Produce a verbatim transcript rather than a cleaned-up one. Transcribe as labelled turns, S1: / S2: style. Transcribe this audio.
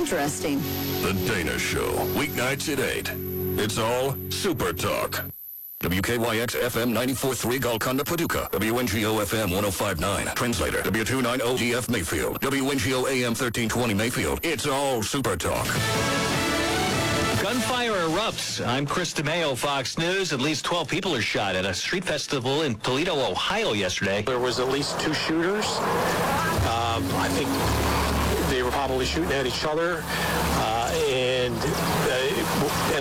S1: interesting.
S2: The Dana Show, weeknights at eight. It's all Super Talk. W K Y X F M ninety-four point three Golconda, Paducah. W N G O F M one oh five point nine. Translator, W two ninety D F Mayfield. W N G O A M thirteen twenty Mayfield. It's all Super Talk.
S3: Gunfire erupts. I'm Chris DeMeo, Fox News. At least twelve people are shot at a street festival in Toledo, Ohio yesterday.
S4: There was at least two shooters. Um, I think they were probably shooting at each other. Uh, and, uh, and